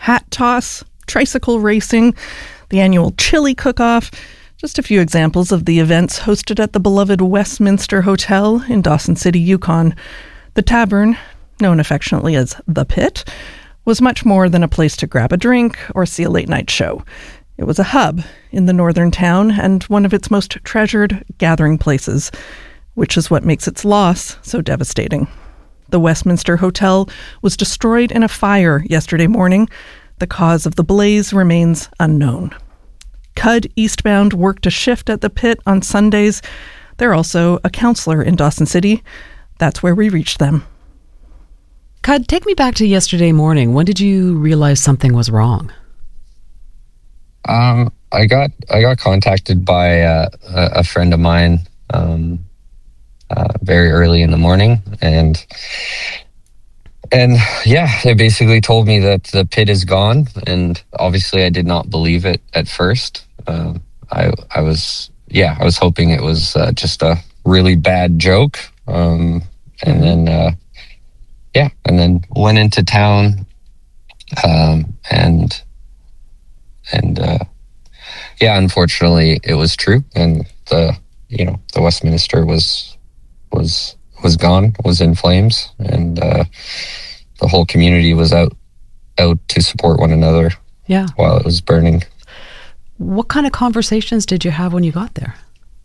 hat toss, tricycle racing, the annual chili cook-off. Just a few examples of the events hosted at the beloved Westminster Hotel in Dawson City, Yukon. The tavern, known affectionately as The Pit, was much more than a place to grab a drink or see a late-night show. It was a hub in the northern town and one of its most treasured gathering places, which is what makes its loss so devastating. The Westminster Hotel was destroyed in a fire yesterday morning. The cause of the blaze remains unknown. Cud Eastbound worked a shift at The Pit on Sundays. They're also a counselor in Dawson City. That's where we reached them. Cud, take me back to yesterday morning. When did you realize something was wrong? I got contacted by a friend of mine very early in the morning, and yeah, they basically told me that the pit is gone, and obviously I did not believe it at first. I was hoping it was just a really bad joke, and then went into town, unfortunately it was true, and the Westminster was gone, was in flames, and the whole community was out to support one another. Yeah. While it was burning. What kind of conversations did you have when you got there?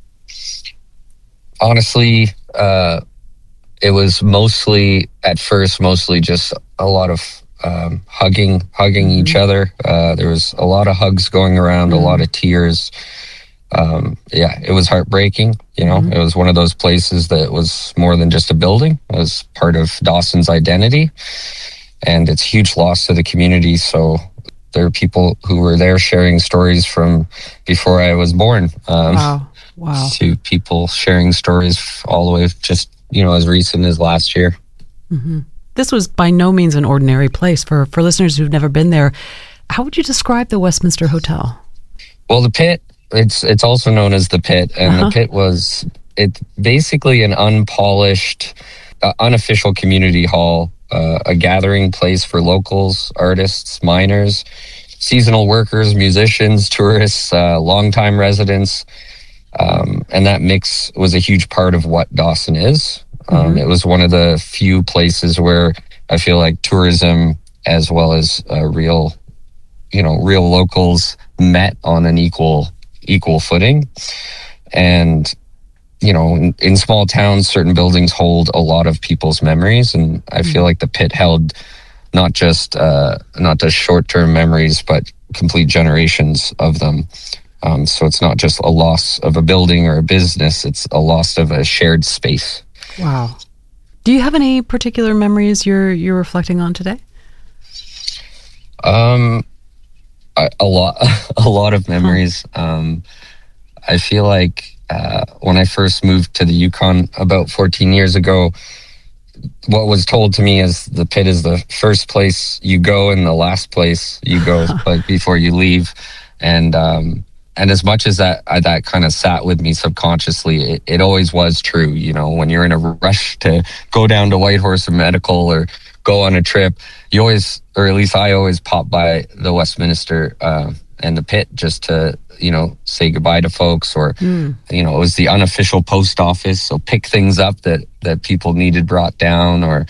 Honestly, it was mostly just a lot of hugging each other. There was a lot of hugs going around, a lot of tears. It was heartbreaking. It was one of those places that was more than just a building. It was part of Dawson's identity, and it's a huge loss to the community. So there are people who were there sharing stories from before I was born. Wow. To people sharing stories all the way just, as recent as last year. Mm-hmm. This was by no means an ordinary place. For listeners who've never been there, how would you describe the Westminster Hotel? Well, the Pit, it's also known as the Pit, and the Pit it's basically an unpolished, unofficial community hall, a gathering place for locals, artists, miners, seasonal workers, musicians, tourists, longtime residents, and that mix was a huge part of what Dawson is. It was one of the few places where I feel like tourism as well as real locals met on an equal footing. And, in small towns, certain buildings hold a lot of people's memories. And I feel like the Pit held not just short-term memories, but complete generations of them. So it's not just a loss of a building or a business, it's a loss of a shared space. Wow. Do you have any particular memories you're reflecting on today? A lot of memories. I feel like when I first moved to the Yukon about 14 years ago, what was told to me is the Pit is the first place you go and the last place you go, like before you leave. And as much as that kind of sat with me subconsciously, it always was true. When you're in a rush to go down to Whitehorse or Medical or go on a trip, you always, or at least I always pop by the Westminster and the Pit just to, say goodbye to folks, or, it was the unofficial post office. So pick things up that people needed brought down, or,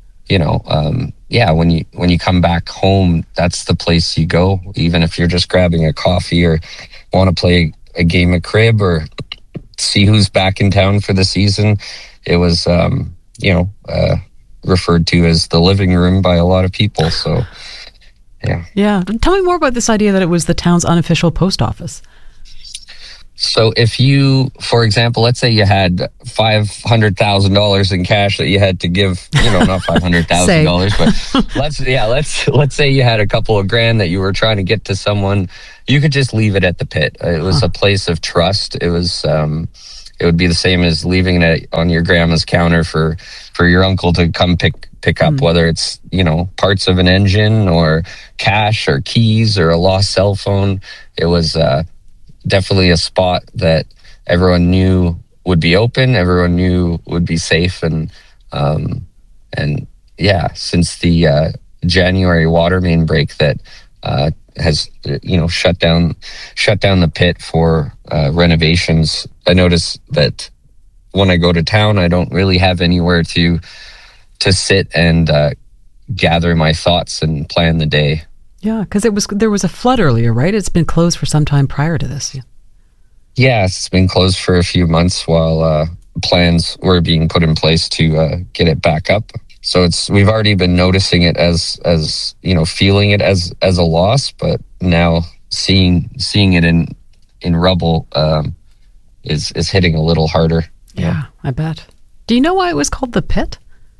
when you come back home, that's the place you go, even if you're just grabbing a coffee or want to play a game of crib or see who's back in town for the season. It was, referred to as the living room by a lot of people. So, yeah. Yeah. Tell me more about this idea that it was the town's unofficial post office. So if you, for example, let's say you had $500,000 in cash that you had to give, not $500,000, but let's say you had a couple of grand that you were trying to get to someone, you could just leave it at the Pit. It was a place of trust. It was, it would be the same as leaving it on your grandma's counter for your uncle to come pick up, whether it's, parts of an engine or cash or keys or a lost cell phone. It was, definitely a spot that everyone knew would be open, everyone knew would be safe, and since the January water main break that has shut down the pit for renovations. I noticed that when I go to town, I don't really have anywhere to sit and gather my thoughts and plan the day. Yeah, because there was a flood earlier, right? It's been closed for some time prior to this. Yeah, it's been closed for a few months while plans were being put in place to get it back up. So we've already been noticing it as feeling it as a loss, but now seeing it in rubble is hitting a little harder. Yeah, I bet. Do you know why it was called the Pit?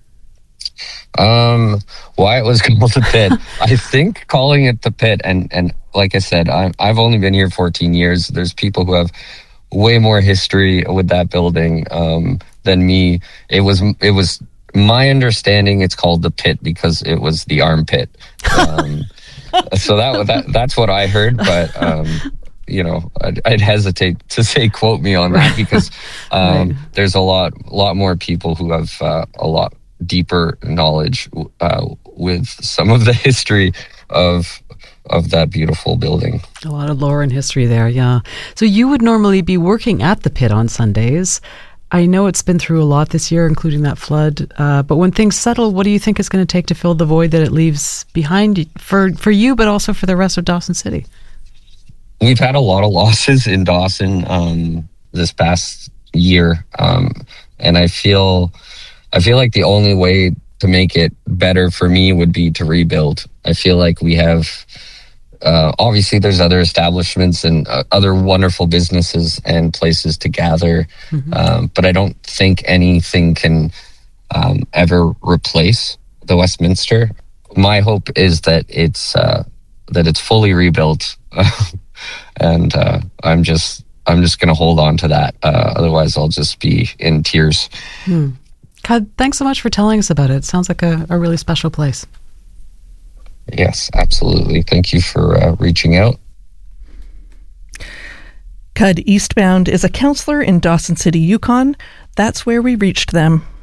Why it was called the Pit? I think calling it the Pit, and like I said, I've only been here 14 years. There's people who have way more history with that building than me. It was my understanding it's called the Pit because it was the armpit. So that's what I heard, but I'd hesitate to say quote me on that because right. There's a lot more people who have a lot deeper knowledge with some of the history of that beautiful building. A lot of lore and history there, yeah. So you would normally be working at the Pit on Sundays. I know it's been through a lot this year, including that flood. But when things settle, what do you think it's going to take to fill the void that it leaves behind for you, but also for the rest of Dawson City? We've had a lot of losses in Dawson this past year, and I feel like the only way to make it better for me would be to rebuild. I feel like we have obviously there's other establishments and other wonderful businesses and places to gather, but I don't think anything can ever replace the Westminster. My hope is that it's fully rebuilt, and I'm just going to hold on to that. Otherwise, I'll just be in tears. Cud, thanks so much for telling us about it. It sounds like a really special place. Yes, absolutely. Thank you for reaching out. Cud Eastbound is a counselor in Dawson City, Yukon. That's where we reached them.